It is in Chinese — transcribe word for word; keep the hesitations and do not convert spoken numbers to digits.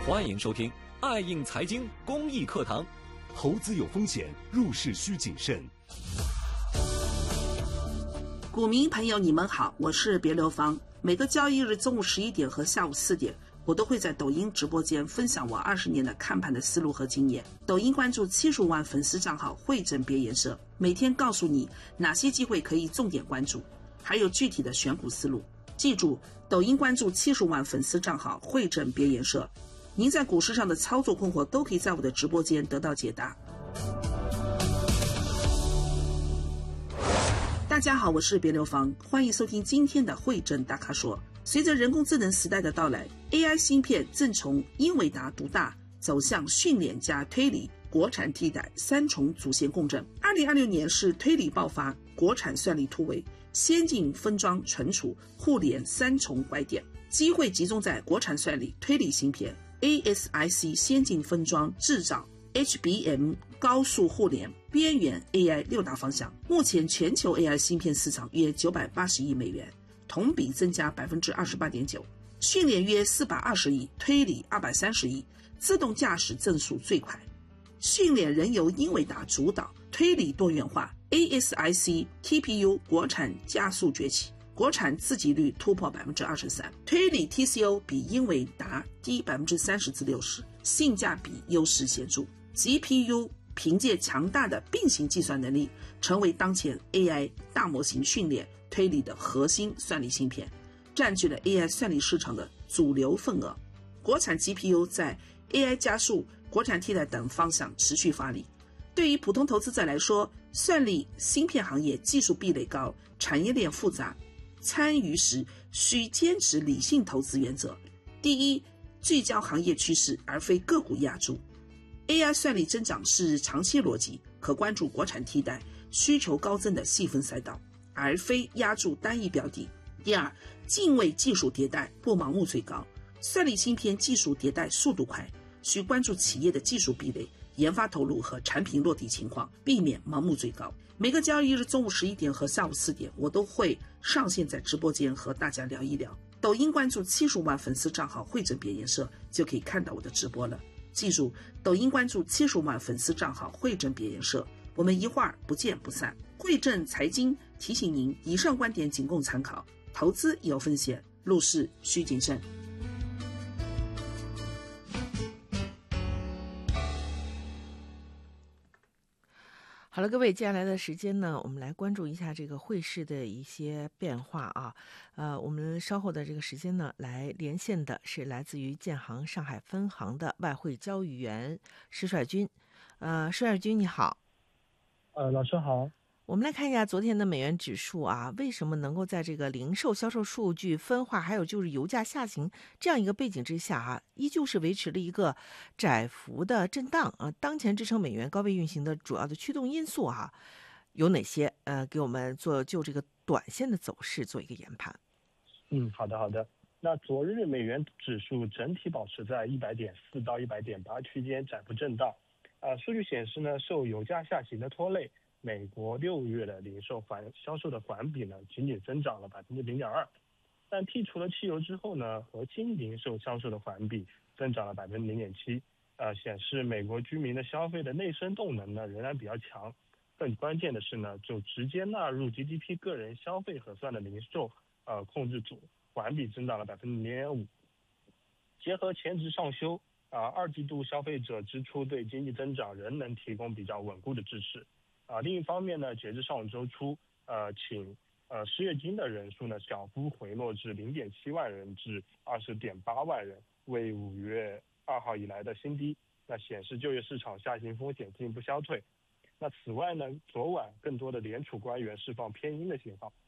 欢迎收听爱应财经公益课堂。 投资有风险，入市需谨慎。 股民朋友你们好，我是别流芳。每个交易日中午十一点和下午四点，我都会在抖音直播间分享我二十年的看盘的思路和经验。抖音关注七十五万粉丝账号汇整别研社，每天告诉你哪些机会可以重点关注，还有具体的选股思路。记住，抖音关注七十五万粉丝账号汇整别研社，您在股市上的操作困惑都可以在我的直播间得到解答。大家好，我是别流芳，欢迎收听今天的汇整大咖说。随着人工智能时代的到来， A I 芯片正从英伟达独大走向训练加推理、国产替代三重主线共振。二零二六年是推理爆发、国产算力突围、先进分装存储、互联三重拐点，机会集中在国产算力、推理芯片、A S I C 先进分装制造、H B M 高速互联、边缘 A I 六大方向。目前全球 A I 芯片市场约九百八十亿美元，同比增加 百分之二十八点九， 训练约四百二十亿，推理二百三十亿，自动驾驶增速最快。训练仍由英伟达主导，推理多元化， A S I C T P U 国产加速崛起，国产自给率突破 百分之二十三， 推理 T C O 比英伟达低 百分之三十至六十， 性价比优势显著。 G P U 凭借强大的并行计算能力，成为当前 A I 大模型训练推理的核心算力芯片，占据了 A I 算力市场的主流份额。国产 G P U 在 A I 加速、国产替代等方向持续发力。对于普通投资者来说，算力芯片行业技术壁垒高，产业链复杂，参与时需坚持理性投资原则。第一，聚焦行业趋势而非个股压注。 A I 算力增长是长期逻辑，可关注国产替代需求高增的细分赛道，而非压注单一标的。第二，敬畏技术迭代，不盲目追高。算力芯片技术迭代速度快，需关注企业的技术壁垒、研发投入和产品落地情况，避免盲目追高。每个交易日中午十一点和下午四点，我都会上线在直播间和大家聊一聊。抖音关注七十五万粉丝账号汇整别研社，就可以看到我的直播了。记住，抖音关注七十五万粉丝账号汇整别研社，我们一会儿不见不散。汇整财经提醒您，以上观点仅供参考，投资有风险，入市需谨慎。 好了，各位，接下来的时间呢，我们来关注一下这个汇市的一些变化啊。呃，我们稍后的这个时间呢，来连线的是来自于建行上海分行的外汇交易员施帅军。呃，施帅军你好。 呃，老师好。 我们来看一下昨天的美元指数啊，为什么能够在这个零售销售数据分化，还有就是油价下行这样一个背景之下啊，依旧是维持了一个窄幅的震荡啊。当前支撑美元高位运行的主要的驱动因素啊，有哪些？呃，给我们做就这个短线的走势做一个研判。 嗯，好的好的。那昨日美元指数整体保持在一百点四到一百点八区间窄幅震荡。呃，数据显示呢，受油价下行的拖累，美国六月的零售环销售的环比呢，仅仅增长了百分之零点二，但剔除了汽油之后呢，核心零售销售的环比增长了百分之零点七，呃，显示美国居民的消费的内生动能呢仍然比较强。更关键的是呢，就直接纳入 G D P 个人消费核算的零售呃控制组环比增长了百分之零点五。结合前值上修，啊、呃，二季度消费者支出对经济增长仍能提供比较稳固的支持。啊，另一方面呢，截至上周初，呃，请呃失业金的人数呢小幅回落至零点七万人至二十点八万人，为五月二号以来的新低。那显示就业市场下行风险进一步消退。那此外呢，昨晚更多的联储官员释放偏鹰的信号，